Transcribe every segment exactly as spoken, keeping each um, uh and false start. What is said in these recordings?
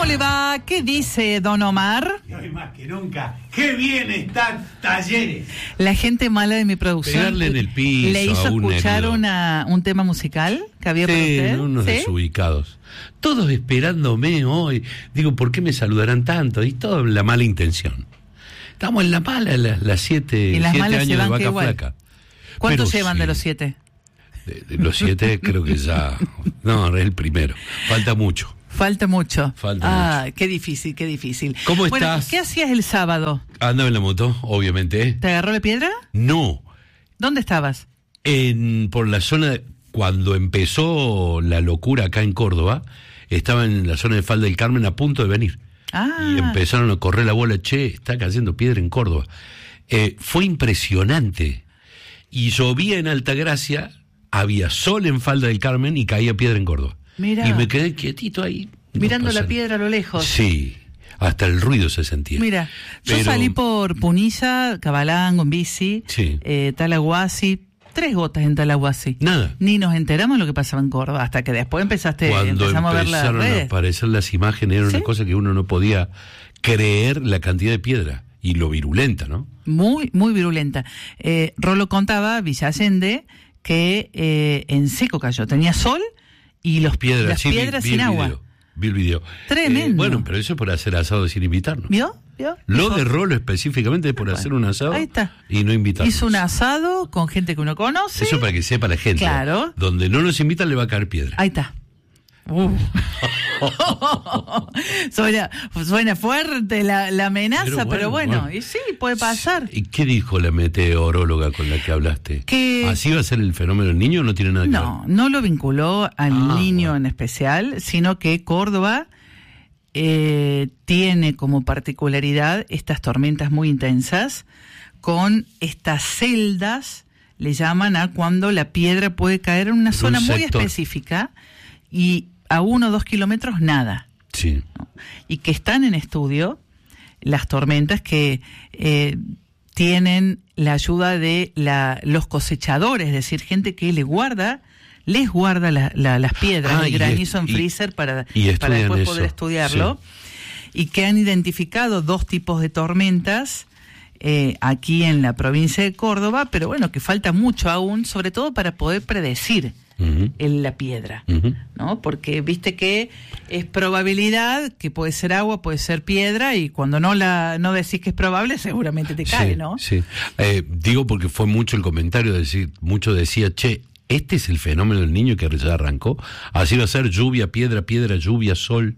le va? ¿Qué dice don Omar? Y hoy más que nunca, ¡qué bien están Talleres! La gente mala de mi producción Pegarle en el piso le hizo a un escuchar herido. una, un tema musical que había para Sí, usted. unos ¿Sí? desubicados. Todos esperándome hoy. Digo, ¿por qué me saludarán tanto? Y todo en la mala intención. Estamos en la mala, las, las siete, Y las siete malas se años de van que vaca igual. flaca. ¿Cuántos Pero llevan sí, de los siete? De, de los siete creo que ya... No, es el primero. Falta mucho. Falta mucho. Falta ah, mucho. qué difícil, qué difícil. ¿Cómo bueno, estás? ¿qué hacías el sábado? Andaba en la moto, obviamente. ¿Te agarró la piedra? No. ¿Dónde estabas? En, por la zona, de- cuando empezó la locura acá en Córdoba, estaba en la zona de Falda del Carmen a punto de venir. Ah, Y empezaron a correr la bola, che, está cayendo piedra en Córdoba. Eh, fue impresionante. Y llovía en Altagracia, había sol en Falda del Carmen y caía piedra en Córdoba. Mirá. Y me quedé quietito ahí. No mirando pasa la nada. piedra a lo lejos. Sí, hasta el ruido se sentía. Mira, yo Pero- salí por Punilla, Cabalango, en bici, Sí. eh, Talahuasi, tres gotas en Talahuasi. Nada. Ni nos enteramos de lo que pasaba en Córdoba, hasta que después empezaste, Cuando empezamos a ver las empezaron a redes. aparecer las imágenes, era ¿Sí? una cosa que uno no podía creer la cantidad de piedra y lo virulenta, ¿no? Muy, muy virulenta. Eh, Rolo contaba, Villa Allende, que eh, en seco cayó, tenía sol y los, Piedras, las sí, vi- piedras vi sin el agua. video, vi el video. Tremendo. Eh, bueno, pero eso es por hacer asado sin invitarnos. ¿Vio? ¿Vio? Lo Hizo- de Rolo específicamente es por hacer un asado ahí está. y no invitarnos. Hizo un asado con gente que uno conoce. Eso para que sepa la gente. Claro. Donde no nos invitan le va a caer piedra. Ahí está. Uh. suena, suena fuerte la, la amenaza, pero Pero bueno, bueno, bueno. y sí, puede pasar. ¿Y qué dijo la meteoróloga con la que hablaste? Que- ¿Así va a ser el fenómeno del niño o no tiene nada que No, no lo vinculó al Ah, niño bueno. en especial, sino que Córdoba eh, tiene como particularidad estas tormentas muy intensas con estas celdas, le llaman a cuando la piedra puede caer en una un zona muy sector. específica y a uno o dos kilómetros nada. ver? Sí. ¿no? Y que están en estudio las tormentas que eh, tienen la ayuda de la, los cosechadores, es decir, gente que le guarda, les guarda la- la- las piedras, Ah, el y granizo en es- y- freezer para, y para estudian después eso, poder estudiarlo, y que han identificado dos tipos de tormentas eh, aquí en la provincia de Córdoba, pero bueno, que falta mucho aún, sobre todo para poder predecir Ujú. el- la piedra. Ujú. ¿No? Porque viste que es probabilidad que puede ser agua, puede ser piedra, y cuando no la no decís que es probable, seguramente te cae, Sí, ¿no? Sí. Eh, digo porque fue mucho el comentario, de decir, mucho decía, che, este es el fenómeno del niño que ya arrancó. Así va a ser lluvia, piedra, piedra, lluvia, sol.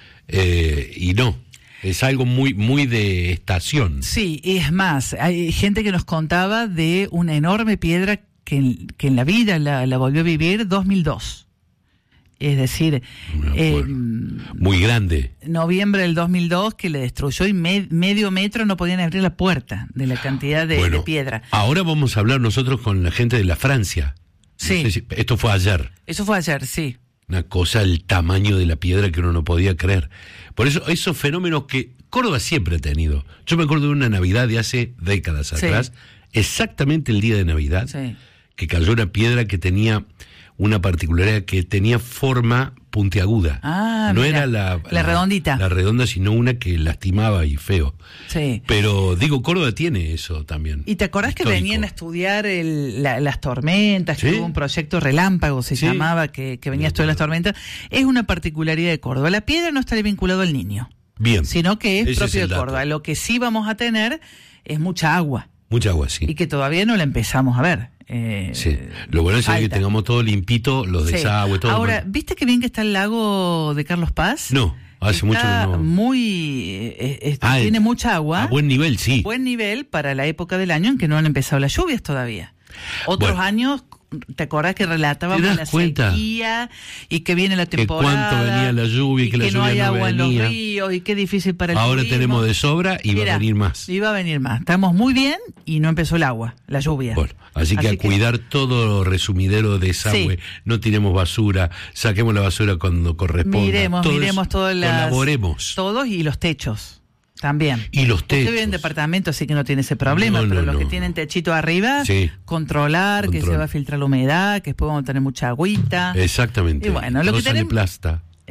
Eh, y no, es algo muy, muy de estación. Sí, y es más, hay gente que nos contaba de una enorme piedra que en, que en la vida la, la volvió a vivir dos mil dos. Es decir, Me eh, acuerdo. Muy grande. noviembre del dos mil dos, que le destruyó y me- medio metro no podían abrir la puerta de la cantidad de, Bueno, de piedra. ahora vamos a hablar nosotros con la gente de la Francia. No Sí. sé si- esto fue ayer. Eso fue ayer, sí. Una cosa, el tamaño de la piedra que uno no podía creer. Por eso, esos fenómenos que Córdoba siempre ha tenido. Yo me acuerdo de una Navidad de hace décadas Sí. atrás, exactamente el día de Navidad, Sí. que cayó una piedra que tenía una particularidad, que tenía forma puntiaguda. Ah, no mira, era la, la redondita. La redonda, sino una que lastimaba y feo. Sí. Pero digo, Córdoba tiene eso también. ¿Y te acordás que histórico. venían a estudiar el- la- las tormentas? Que Sí. hubo un proyecto Relámpago, se Sí. llamaba, que, que venía a Me estudiar las acuerdo. tormentas. Es una particularidad de Córdoba. La piedra no estaría vinculado al niño, Bien. sino que es Ese propio el de dato. Córdoba. Lo que sí vamos a tener es mucha agua, Mucha agua, sí. y que todavía no la empezamos a ver. Eh, Sí. Lo bueno es que falta. tengamos todo limpito, los Sí. desagües, todo. Ahora, bueno. ¿viste qué bien que está el lago de Carlos Paz? No, hace Está mucho que no. muy... eh, eh, Ah, tiene el- mucha agua. A buen nivel, sí. Buen nivel para la época del año en que no han empezado las lluvias todavía. Otros Bueno. años, ¿te acordás que relatábamos ¿Te das la cuenta? sequía y que viene la Que temporada? cuánto venía la lluvia y que la no lluvia hay no agua en los venía. ríos y qué difícil para el Ahora turismo. tenemos de sobra y va Mirá, a venir más. Y va a venir más. Estamos muy bien y no empezó el agua, la lluvia. Bueno, así que a cuidar todo resumidero de desagüe, Sí. no tiremos basura, saquemos la basura cuando corresponda. Miremos, Todo miremos eso, todas las... Colaboremos. Todos y los techos. También. Y los Usted techos. vive en departamento, así que no tiene ese problema, No, pero no, los no, que no. tienen techito arriba, Sí. controlar que Control. se va a filtrar la humedad, que después vamos a tener mucha agüita. Exactamente. Y bueno, lo que Cosas de tenemos- plasta.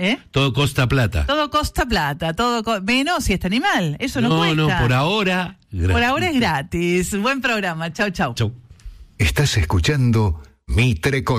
¿Eh? Todo costa plata. Todo costa plata, todo co- menos si este animal, eso no, No, cuesta. no, por ahora. Gratis. Por ahora es gratis. Buen programa, chau, chau. Chau. Estás escuchando Mitre Corta.